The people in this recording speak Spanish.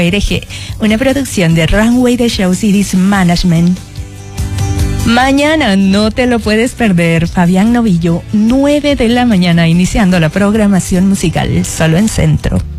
una producción de Runway The Show Cities Management. Mañana no te lo puedes perder, Fabián Novillo, 9 de la mañana, iniciando la programación musical, solo en Centro.